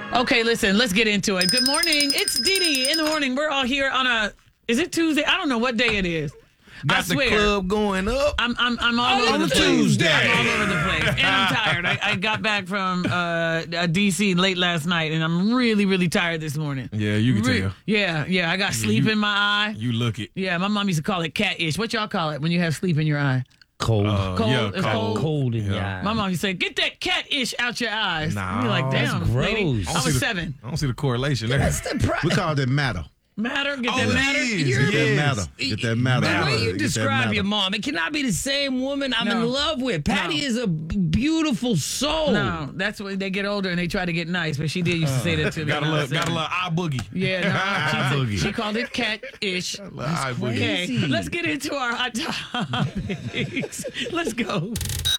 Okay, listen, let's get into it. Good morning. It's Dee in the morning. We're all here on is it Tuesday? I don't know what day it is. Got the club going up. I'm all over the place. Tuesday. I'm all over the place. And I'm tired. I got back from D.C. late last night, and I'm really, really tired this morning. Yeah, you can tell. Yeah. I got sleep in my eye. You look it. Yeah, my mom used to call it cat-ish. What y'all call it when you have sleep in your eye? Cold. Cold. Yeah, It's cold. Cold in your eye. My mom used to say, get that cat-ish out your eyes. Nah, You're like, damn, that's lady. gross. I was 7. I don't see the correlation there. We call that matter. Matter? Get Oh, that it matter? is. Get Yes. that matter. Get that matter. The way you Get that describe matter. your mom, it cannot be the same woman I'm No. in love with. Patty No. is a beautiful soul. No, that's when they get older and they try to get nice. But she did used to say that to me. Got a when I little was 7. eye boogie. Yeah, no, Boogie. she called it cat-ish. Eye boogie. Okay, Crazy. let's get into our hot topics. Let's go.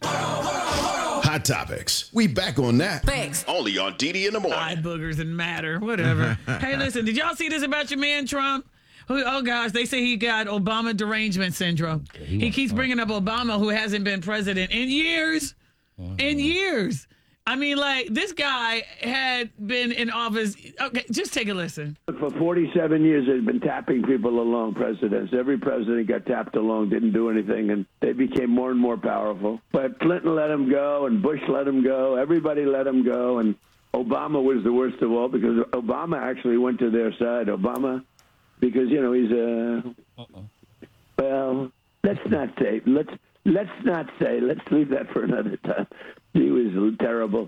Hot Topics. We back on that. Thanks. Only on DD in the Eye morning. boogers and matter, whatever. Hey, listen, did y'all see this about your man Trump? Oh, gosh, they say he got Obama derangement syndrome. He keeps bringing up Obama, who hasn't been president in years. In years. I mean, like, this guy had been in office. Okay, just take a listen. For 47 years, they've been tapping people along, presidents. Every president got tapped along, didn't do anything, and they became more and more powerful. But Clinton let him go, and Bush let him go. Everybody let him go, and Obama was the worst of all because Obama actually went to their side. Obama, because, you know, he's a... Well, let's not say. Let's not say. Let's leave that for another time. He was terrible.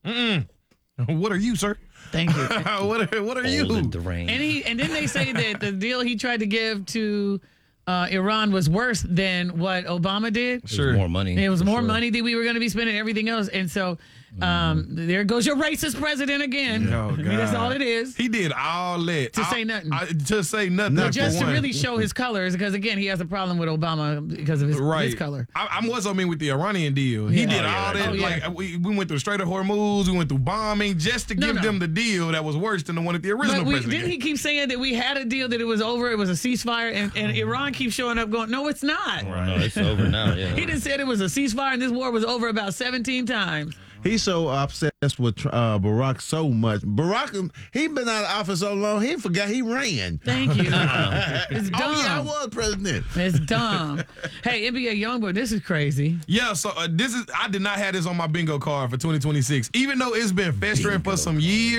What are you, sir? Thank you. what are you? Old and deranged. And then they say that the deal he tried to give to Iran was worse than what Obama did. Sure. More money. It was for more sure. money that we were going to be spending everything else. And so there goes your racist president again. Oh, I mean, that's God. all it is. He did all that. To say nothing. To say nothing. Well, Just for to one. really show his colors, because again, he has a problem with Obama because of his color. I was on me with the Iranian deal. He did all that. Oh, yeah. Like we went through Strait of Hormuz, we went through bombing just to give them the deal that was worse than the one that the original But president. didn't he keep saying that we had a deal, that it was over, it was a ceasefire, and Iran keeps showing up going, no, it's not. No, it's over now. Yeah. He done said it was a ceasefire and this war was over about 17 times. He's so obsessed with Barack so much. Barack, he been out of office so long, he forgot he ran. Thank you. It's dumb. Oh, yeah, I was president. It's dumb. Hey, NBA Youngboy, this is crazy. Yeah, so I did not have this on my bingo card for 2026. Even though it's been festering for some years.